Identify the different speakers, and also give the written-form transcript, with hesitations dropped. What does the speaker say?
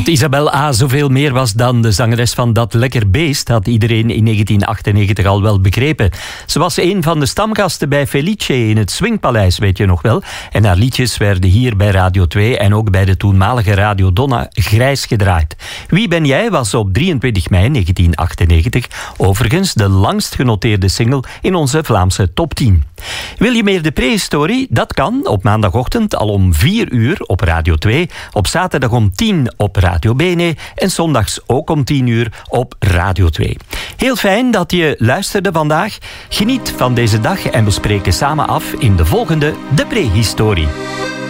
Speaker 1: Dat Isabel A. zoveel meer was dan de zangeres van Dat Lekker Beest had iedereen in 1998 al wel begrepen. Ze was een van de stamgasten bij Felice in het Swingpaleis, weet je nog wel. En haar liedjes werden hier bij Radio 2 en ook bij de toenmalige Radio Donna grijs gedraaid. Wie ben jij was op 23 mei 1998 overigens de langst genoteerde single in onze Vlaamse top 10. Wil je meer de prehistorie? Dat kan op maandagochtend al om 4 uur op Radio 2, op zaterdag om 10 op Radio Bene en zondags ook om 10 uur op Radio 2. Heel fijn dat je luisterde vandaag. Geniet van deze dag en we spreken samen af in de volgende De Prehistorie.